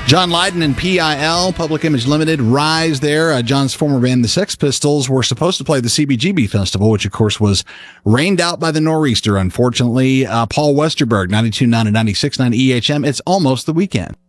John Lydon and PIL, Public Image Limited, Rise there. John's former band, the Sex Pistols, were supposed to play the CBGB Festival, which, of course, was rained out by the nor'easter, unfortunately. Paul Westerberg, 92.9 and 96.9 EHM. It's almost the weekend.